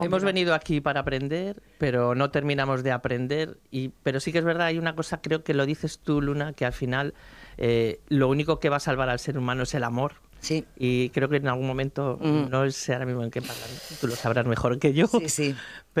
Hemos venido aquí para aprender, pero no terminamos de aprender. Pero sí que es verdad, hay una cosa, creo que lo dices tú, Luna, que al final lo único que va a salvar al ser humano es el amor. Sí. Y creo que en algún momento, no sé ahora mismo en qué pasan, tú lo sabrás mejor que yo. Sí, sí.